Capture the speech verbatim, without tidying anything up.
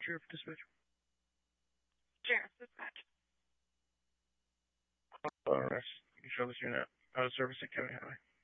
Sheriff Dispatch. Sheriff Dispatch. Arrest. You can show this unit out of service at County Highway.